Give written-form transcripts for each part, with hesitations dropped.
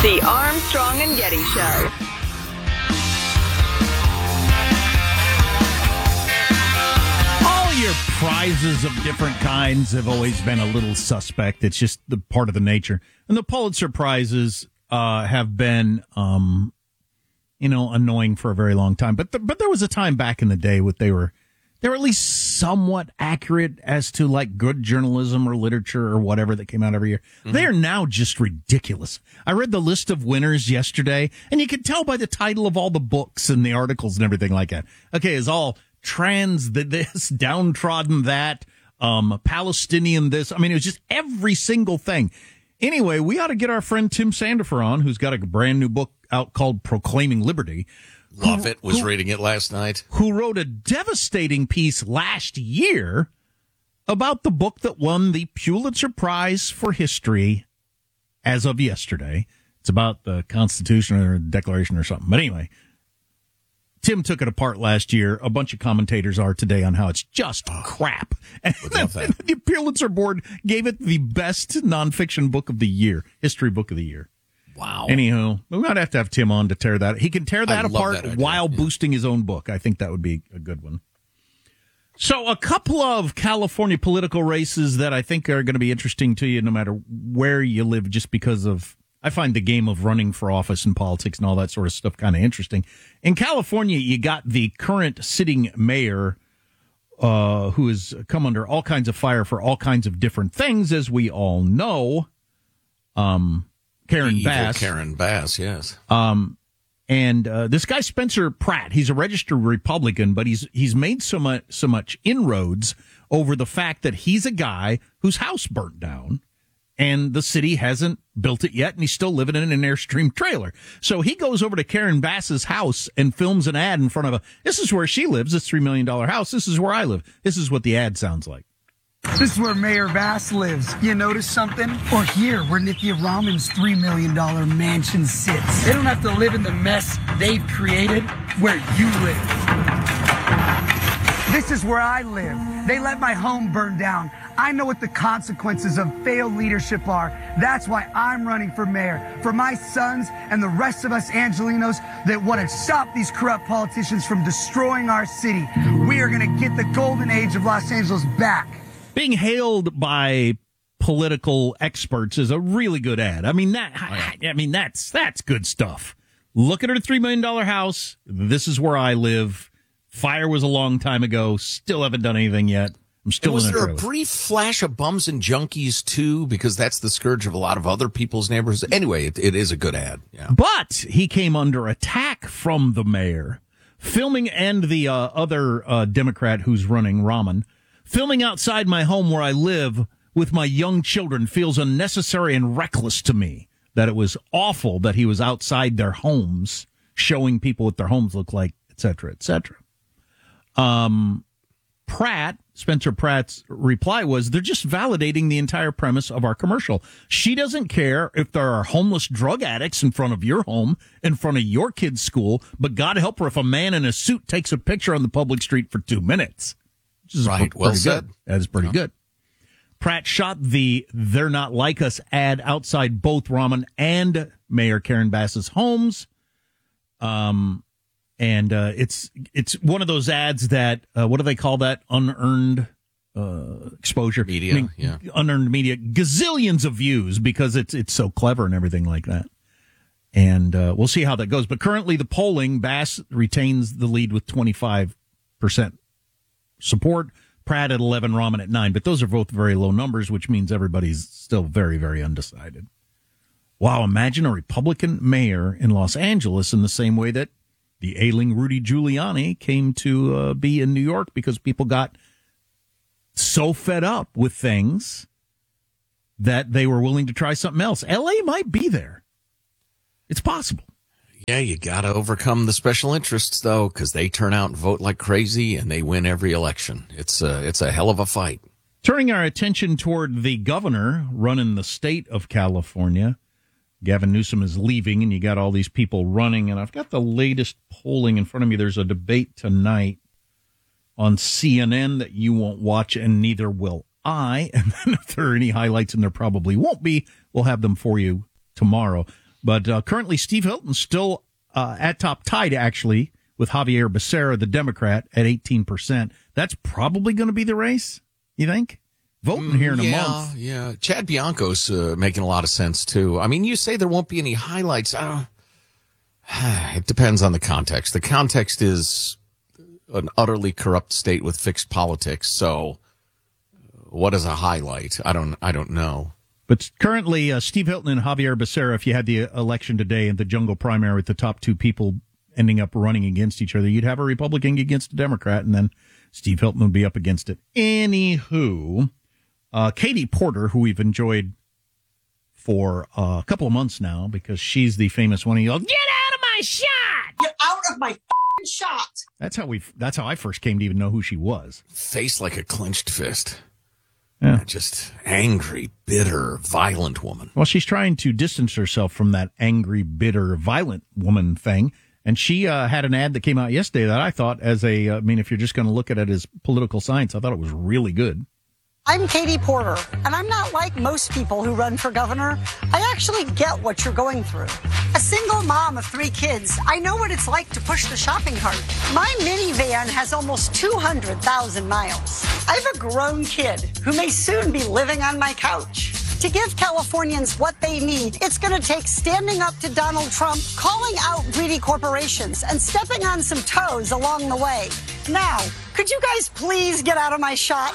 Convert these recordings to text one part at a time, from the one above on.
The Armstrong and Getty Show. All your prizes of different kinds have always been a little suspect. It's just the part of the nature. And the Pulitzer Prizes have been, annoying for a very long time. But there was a time back in the day when they were at least somewhat accurate as to like good journalism or literature or whatever that came out every year. Mm-hmm. They are now just ridiculous. I read the list of winners yesterday, and you could tell by the title of all the books and the articles and everything like that. Okay, it's all trans this, downtrodden that, Palestinian this. I mean, it was just every single thing. Anyway, we ought to get our friend Tim Sandifer on, who's got a brand new book out called Proclaiming Liberty. Love it. Was reading it last night. Who wrote a devastating piece last year about the book that won the Pulitzer Prize for History as of yesterday. It's about the Constitution or Declaration or something. But anyway, Tim took it apart last year. A bunch of commentators are today on how it's just crap. And the Pulitzer Board gave it the best nonfiction book of the year, history book of the year. Wow. Anywho, we might have to have Tim on to tear that. He can tear that apart while boosting his own book. I think that would be a good one. So a couple of California political races that I think are going to be interesting to you no matter where you live, just because of, I find the game of running for office and politics and all that sort of stuff kind of interesting. In California, you got the current sitting mayor who has come under all kinds of fire for all kinds of different things, as we all know. Karen Bass, yes. And this guy Spencer Pratt, he's a registered Republican, but he's made so much inroads over the fact that he's a guy whose house burnt down, and the city hasn't built it yet, and he's still living in an Airstream trailer. So he goes over to Karen Bass's house and films an ad in front of this is where she lives, this $3 million house. This is where I live. This is what the ad sounds like. This is where Mayor Bass lives. You notice something? Or here, where Nithya Raman's $3 million mansion sits. They don't have to live in the mess they've created where you live. This is where I live. They let my home burn down. I know what the consequences of failed leadership are. That's why I'm running for mayor. For my sons and the rest of us Angelinos that want to stop these corrupt politicians from destroying our city. We are going to get the golden age of Los Angeles back. Being hailed by political experts is a really good ad. I mean that's good stuff. Look at her $3 million house. This is where I live. Fire was a long time ago. Still haven't done anything yet. I'm still in a trailer. Was there a brief flash of bums and junkies too? Because that's the scourge of a lot of other people's neighborhoods. Anyway, it is a good ad. Yeah. But he came under attack from the mayor, filming, and the other Democrat who's running, Raman. Filming outside my home where I live with my young children feels unnecessary and reckless to me. That it was awful that he was outside their homes, showing people what their homes look like, et cetera, et cetera. Spencer Pratt's reply was, they're just validating the entire premise of our commercial. She doesn't care if there are homeless drug addicts in front of your home, in front of your kid's school, but God help her if a man in a suit takes a picture on the public street for 2 minutes. Which is right. Well said. Good. That is pretty good. Pratt shot the "They're Not Like Us" ad outside both Raman and Mayor Karen Bass's homes. And it's one of those ads that, what do they call that? Unearned exposure. Media, unearned media. Gazillions of views because it's so clever and everything like that. And we'll see how that goes. But currently the polling, Bass retains the lead with 25% support, Pratt at 11, Raman at 9. But those are both very low numbers, which means everybody's still very, very undecided. Wow, imagine a Republican mayor in Los Angeles in the same way that the ailing Rudy Giuliani came to be in New York because people got so fed up with things that they were willing to try something else. L.A. might be there. It's possible. Yeah, you got to overcome the special interests, though, because they turn out and vote like crazy, and they win every election. It's a hell of a fight. Turning our attention toward the governor running the state of California, Gavin Newsom is leaving, and you got all these people running. And I've got the latest polling in front of me. There's a debate tonight on CNN that you won't watch, and neither will I. And then if there are any highlights, and there probably won't be, we'll have them for you tomorrow. But currently, Steve Hilton's still at top, tied actually with Javier Becerra, the Democrat, at 18%. That's probably going to be the race, you think? Voting here in a month. Yeah. Chad Bianco's making a lot of sense, too. I mean, you say there won't be any highlights. It depends on the context. The context is an utterly corrupt state with fixed politics. So what is a highlight? I don't know. But currently, Steve Hilton and Javier Becerra, if you had the election today in the jungle primary with the top two people ending up running against each other, you'd have a Republican against a Democrat, and then Steve Hilton would be up against it. Anywho, Katie Porter, who we've enjoyed for a couple of months now because she's the famous one. Get out of my shot! Get out of my f***ing shot! That's how I first came to even know who she was. Face like a clenched fist. Yeah. Just angry, bitter, violent woman. Well, she's trying to distance herself from that angry, bitter, violent woman thing. And she had an ad that came out yesterday that I thought if you're just going to look at it as political science, I thought it was really good. I'm Katie Porter, and I'm not like most people who run for governor. I actually get what you're going through. A single mom of 3 kids, I know what it's like to push the shopping cart. My minivan has almost 200,000 miles. I have a grown kid who may soon be living on my couch. To give Californians what they need, it's going to take standing up to Donald Trump, calling out greedy corporations, and stepping on some toes along the way. Now, could you guys please get out of my shot?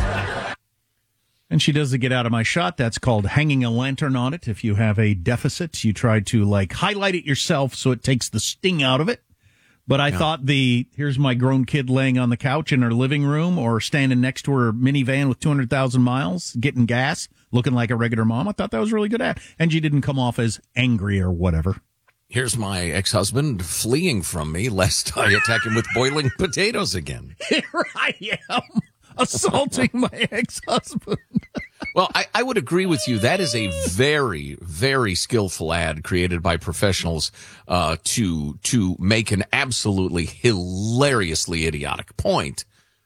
And she does the get out of my shot. That's called hanging a lantern on it. If you have a deficit, you try to highlight it yourself so it takes the sting out of it. But I thought here's my grown kid laying on the couch in her living room or standing next to her minivan with 200,000 miles, getting gas, looking like a regular mom. I thought that was a really good ad. And she didn't come off as angry or whatever. Here's my ex-husband fleeing from me lest I attack him with boiling potatoes again. Here I am, assaulting my ex-husband. Well, I would agree with you. That is a very, very skillful ad created by professionals to make an absolutely hilariously idiotic point.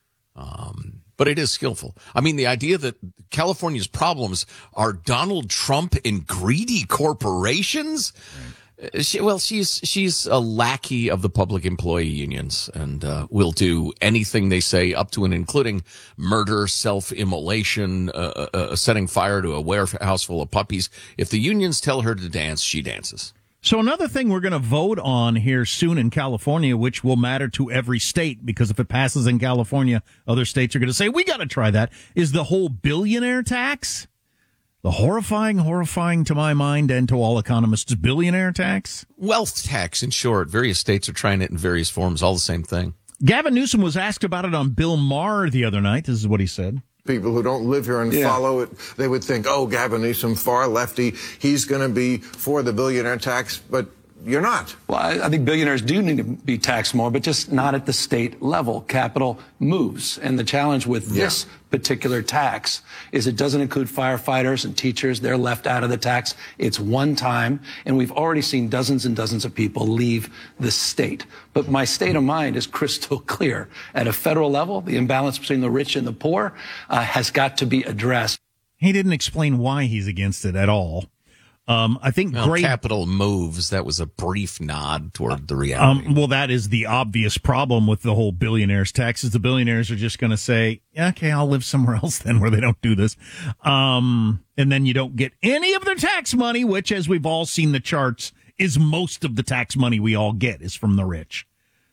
But it is skillful. I mean, the idea that California's problems are Donald Trump and greedy corporations. Right. She's a lackey of the public employee unions and will do anything they say up to and including murder, self-immolation, setting fire to a warehouse full of puppies. If the unions tell her to dance, she dances. So another thing we're going to vote on here soon in California, which will matter to every state, because if it passes in California, other states are going to say, we got to try that, is the whole billionaire tax. The horrifying to my mind and to all economists, billionaire tax? Wealth tax, in short. Various states are trying it in various forms, all the same thing. Gavin Newsom was asked about it on Bill Maher the other night. This is what he said. People who don't live here and follow it, they would think, oh, Gavin Newsom, far lefty, he's going to be for the billionaire tax, but you're not. Well, I think billionaires do need to be taxed more, but just not at the state level. Capital moves. And the challenge with this particular tax is it doesn't include firefighters and teachers. They're left out of the tax. It's one time. And we've already seen dozens and dozens of people leave the state. But my state of mind is crystal clear. At a federal level, the imbalance between the rich and the poor has got to be addressed. He didn't explain why he's against it at all. I think capital moves. That was a brief nod toward the reality. Well, that is the obvious problem with the whole billionaires tax is the billionaires are just going to say, okay, I'll live somewhere else then where they don't do this. And then you don't get any of their tax money, which, as we've all seen the charts, is most of the tax money we all get is from the rich.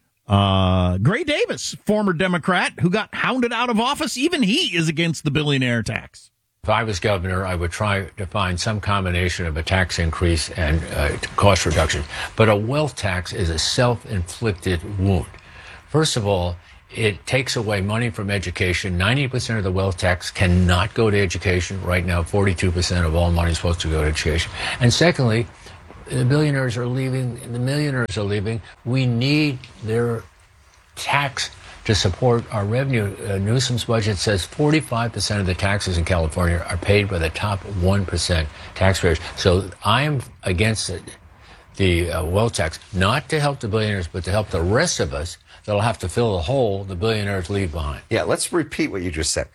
Gray Davis, former Democrat who got hounded out of office, even he is against the billionaire tax. If I was governor, I would try to find some combination of a tax increase and cost reduction. But a wealth tax is a self-inflicted wound. First of all, it takes away money from education. 90% of the wealth tax cannot go to education. Right now, 42% of all money is supposed to go to education. And secondly, the billionaires are leaving, the millionaires are leaving. We need their tax to support our revenue. Newsom's budget says 45% of the taxes in California are paid by the top 1% taxpayers. So I'm against the wealth tax, not to help the billionaires, but to help the rest of us that'll have to fill the hole the billionaires leave behind. Yeah, let's repeat what you just said.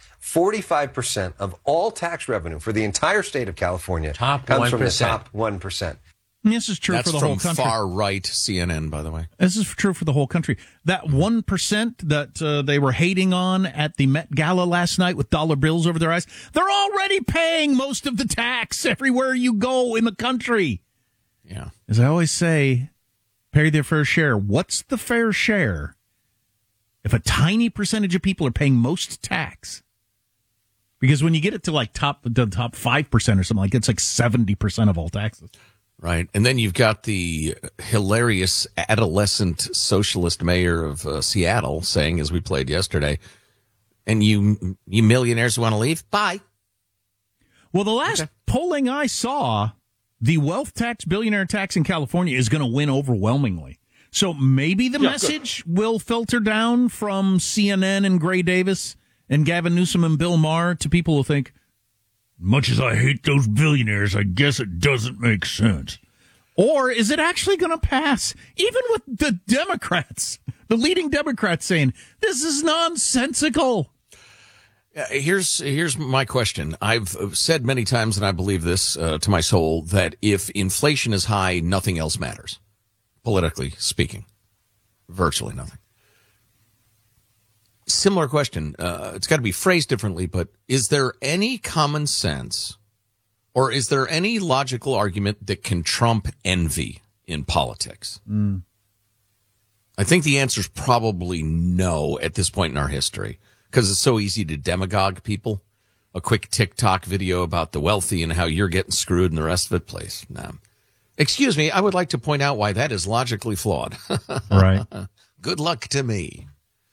45% of all tax revenue for the entire state of California comes from the top 1%. And this is true That's for the whole from country. far-right CNN, by the way. This is true for the whole country. That 1% that they were hating on at the Met Gala last night with dollar bills over their eyes, they're already paying most of the tax everywhere you go in the country. Yeah. As I always say, pay their fair share. What's the fair share if a tiny percentage of people are paying most tax? Because when you get it to like the top 5% or something like that, it's like 70% of all taxes. Right. And then you've got the hilarious adolescent socialist mayor of Seattle saying, as we played yesterday, and you millionaires who want to leave? Bye. Well, the last polling I saw, the wealth tax, billionaire tax in California is going to win overwhelmingly. So maybe the message will filter down from CNN and Gray Davis and Gavin Newsom and Bill Maher to people who think, much as I hate those billionaires, I guess it doesn't make sense. Or is it actually going to pass? Even with the Democrats, the leading Democrats saying, this is nonsensical. Here's my question. I've said many times, and I believe this to my soul, that if inflation is high, nothing else matters, politically speaking. Virtually nothing. Similar question. It's got to be phrased differently, but is there any common sense or is there any logical argument that can trump envy in politics? I think the answer is probably no at this point in our history because it's so easy to demagogue people. A quick TikTok video about the wealthy and how you're getting screwed and the rest of it plays. No. Excuse me, I would like to point out why that is logically flawed. Right. Good luck to me.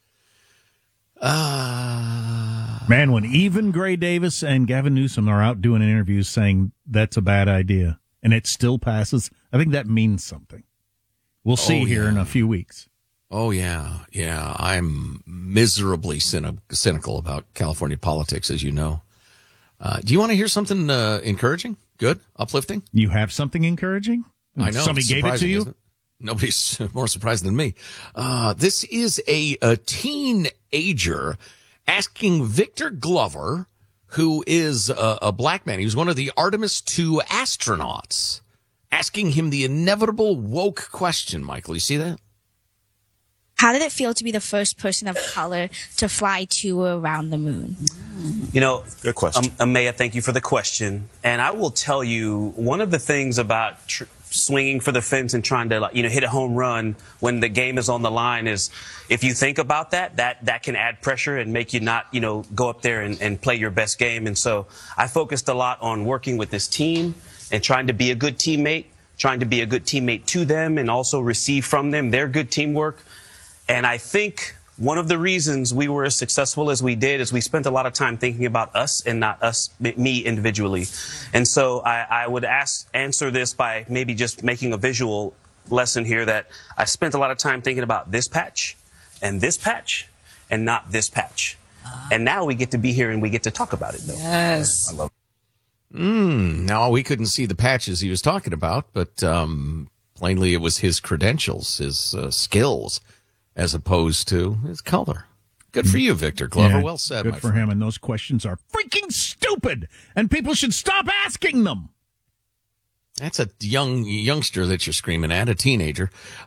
Man, when even Gray Davis and Gavin Newsom are out doing interviews saying that's a bad idea and it still passes, I think that means something. We'll see here in a few weeks. Oh, yeah. Yeah. I'm miserably cynical about California politics, as you know. Do you want to hear something encouraging? Good? Uplifting? You have something encouraging? I know. Somebody gave it to you? Nobody's more surprised than me. This is a teenager asking Victor Glover, who is a black man. He was one of the Artemis II astronauts, asking him the inevitable woke question, Michael. You see that? How did it feel to be the first person of color to fly to or around the moon? You know, good question. Amaya, thank you for the question. And I will tell you, one of the things about swinging for the fence and trying to, hit a home run when the game is on the line is, if you think about that can add pressure and make you not, go up there and play your best game. And so I focused a lot on working with this team and trying to be a good teammate, trying to be a good teammate to them and also receive from them their good teamwork. And I think one of the reasons we were as successful as we did is we spent a lot of time thinking about us and not me individually. And so I would answer this by maybe just making a visual lesson here that I spent a lot of time thinking about this patch and not this patch. And now we get to be here and we get to talk about it, though. Yes. I love it. Now, we couldn't see the patches he was talking about, but plainly it was his credentials, his skills, as opposed to his color. Good for you, Victor Glover. Yeah, well said, good my for friend. him. And those questions are freaking stupid, and people should stop asking them. That's a youngster that you're screaming at, a teenager,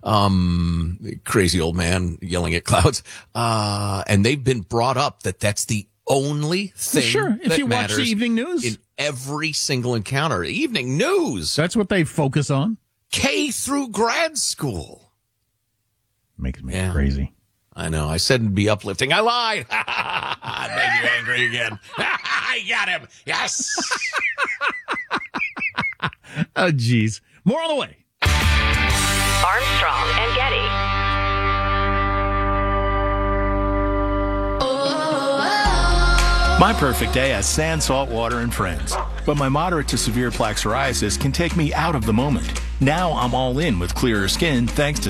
crazy old man yelling at clouds. And they've been brought up that's the only thing sure, if that you watch matters the evening news in every single encounter. Evening news. That's what they focus on. K through grad school. Makes me crazy. I know. I said it'd be uplifting. I lied. I made you angry again. I got him. Yes. Oh, geez. More on the way. Armstrong and Getty. My perfect day has sand, salt water, and friends. But my moderate to severe plaque psoriasis can take me out of the moment. Now I'm all in with clearer skin thanks to